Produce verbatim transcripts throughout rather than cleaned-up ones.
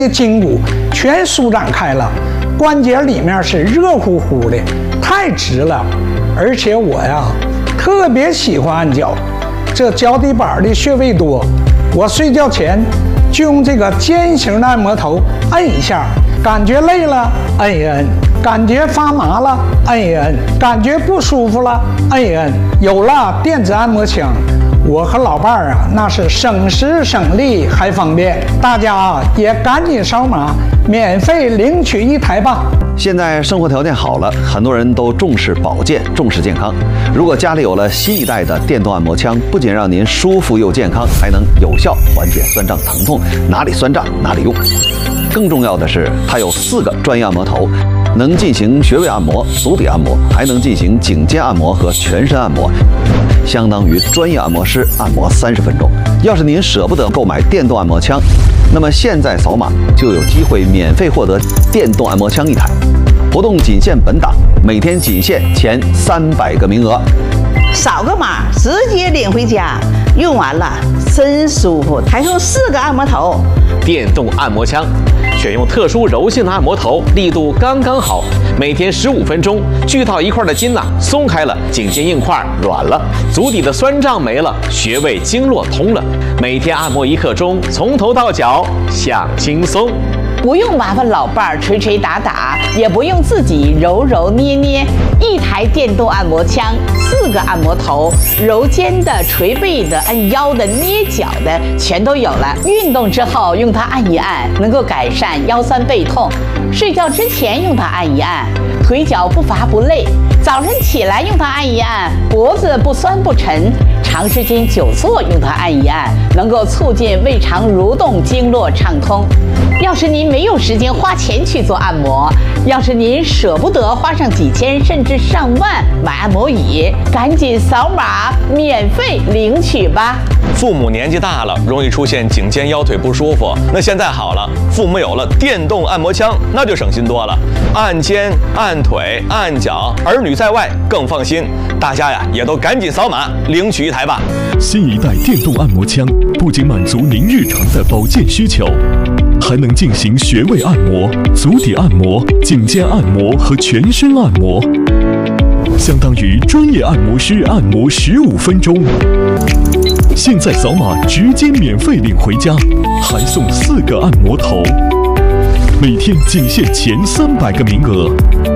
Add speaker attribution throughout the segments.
Speaker 1: 筋骨全舒展开了，关节里面是热乎乎的，太直了。而且我呀，特别喜欢按脚，这脚底板的穴位多，我睡觉前就用这个尖形的按摩头按一下，感觉累了按一按，感觉发麻了按一按，感觉不舒服了按一按。有了电子按摩枪，我和老伴儿啊，那是省时省力还方便。大家啊，也赶紧扫码免费领取一台吧。
Speaker 2: 现在生活条件好了，很多人都重视保健，重视健康。如果家里有了新一代的电动按摩枪，不仅让您舒服又健康，还能有效缓解酸胀疼痛，哪里酸胀哪里用。更重要的是，它有四个专业按摩头，能进行穴位按摩、足底按摩，还能进行颈肩按摩和全身按摩，相当于专业按摩师按摩三十分钟。要是您舍不得购买电动按摩枪，那么现在扫码就有机会免费获得电动按摩枪一台。活动仅限本档，每天仅限前三百个名额。
Speaker 3: 扫个码直接领回家，用完了真舒服，还送四个按摩头。
Speaker 4: 电动按摩枪选用特殊柔性的按摩头，力度刚刚好，每天十五分钟，聚到一块的筋呐、啊、松开了，颈肩硬块软了，足底的酸胀没了，穴位经络通了。每天按摩一刻钟，从头到脚享轻松。
Speaker 3: 不用麻烦老伴儿捶捶打打，也不用自己揉揉捏捏，一台电动按摩枪，四个按摩头，揉肩的、捶背的、按腰的、捏脚的，全都有了。运动之后用它按一按，能够改善腰酸背痛；睡觉之前用它按一按，腿脚不乏不累；早晨起来用它按一按，脖子不酸不沉；长时间久坐用它按一按，能够促进胃肠蠕动、经络畅通。要是您没有时间花钱去做按摩，要是您舍不得花上几千甚至上万买按摩椅，赶紧扫码免费领取吧。
Speaker 5: 父母年纪大了，容易出现颈肩腰腿不舒服，那现在好了，父母有了电动按摩枪，那就省心多了，按肩、按腿、按脚，儿女在外更放心。大家呀，也都赶紧扫码领取一台吧。
Speaker 6: 新一代电动按摩枪不仅满足您日常的保健需求，还能进行穴位按摩、足底按摩、颈肩按摩和全身按摩，相当于专业按摩师按摩十五分钟。现在扫码直接免费领回家，还送四个按摩头，每天仅限前三百个名额。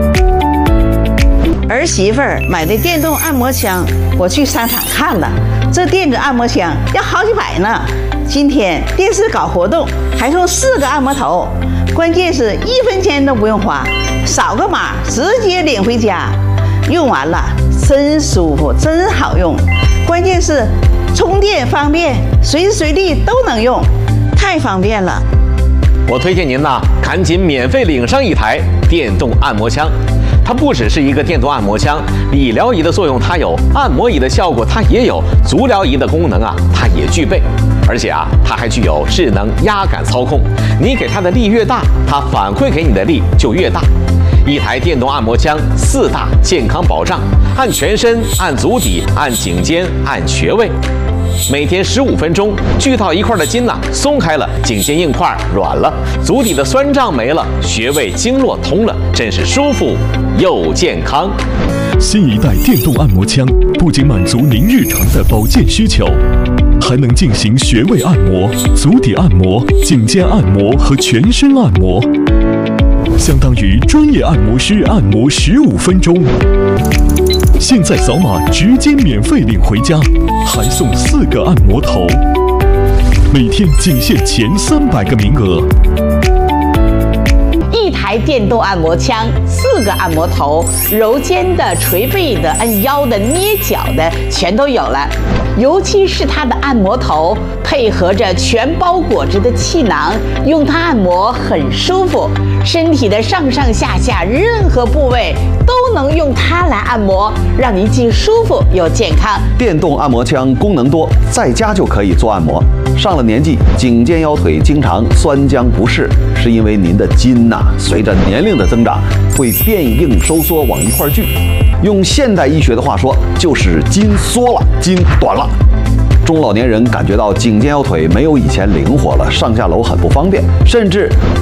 Speaker 3: 儿媳妇儿买的电动按摩枪，我去商场看了，这电子按摩枪要好几百呢。今天电视搞活动，还送四个按摩头，关键是一分钱都不用花，扫个码直接领回家，用完了真舒服，真好用。关键是充电方便，随时随地都能用，太方便了。
Speaker 4: 我推荐您呐，赶紧免费领上一台电动按摩枪。它不只是一个电动按摩枪，理疗仪的作用它有，按摩仪的效果它也有，足疗仪的功能啊它也具备，而且啊它还具有智能压感操控，你给它的力越大，它反馈给你的力就越大。一台电动按摩枪，四大健康保障：按全身、按足底、按颈肩、按穴位。每天十五分钟，聚到一块的筋呐、啊、松开了，颈肩硬块软了，足底的酸胀没了，穴位经络通了，真是舒服又健康。
Speaker 6: 新一代电动按摩枪不仅满足您日常的保健需求，还能进行穴位按摩、足底按摩、颈肩按摩和全身按摩，相当于专业按摩师按摩十五分钟。现在扫码直接免费领回家，还送四个按摩头，每天仅限前三百个名额。
Speaker 3: 一台电动按摩枪，四个按摩头，揉肩的、捶背的、按腰的、捏脚的，全都有了。尤其是它的按摩头，配合着全包裹着的气囊，用它按摩很舒服，身体的上上下下任何部位都能用它来按摩，让您既舒服又健康。
Speaker 2: 电动按摩枪功能多，在家就可以做按摩。上了年纪，颈肩腰腿经常酸僵不适，是因为您的筋呐、啊，随着年龄的增长，会变硬收缩往一块聚。用现代医学的话说，就是筋缩了，筋短了。中老年人感觉到颈肩腰腿没有以前灵活了，上下楼很不方便，甚至